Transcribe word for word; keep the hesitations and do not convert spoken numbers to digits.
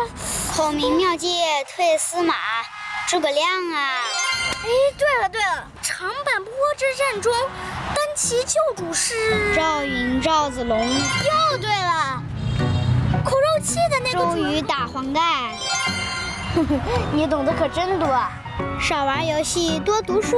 孔明妙计退司马，诸葛亮啊！ 哎，对了对了，长坂坡之战中，单骑救主是赵云、赵子龙。 又对了，苦肉计的那个周瑜打黄盖。 你懂得可真多啊！ 少玩游戏，多读书。